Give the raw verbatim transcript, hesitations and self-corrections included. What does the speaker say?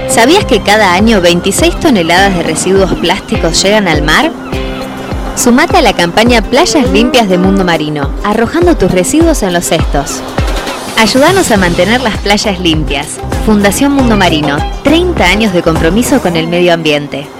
¿Sabías que cada año veintiséis toneladas de residuos plásticos llegan al mar? Sumate a la campaña Playas Limpias de Mundo Marino, arrojando tus residuos en los cestos. Ayúdanos a mantener las playas limpias. Fundación Mundo Marino, treinta años de compromiso con el medio ambiente.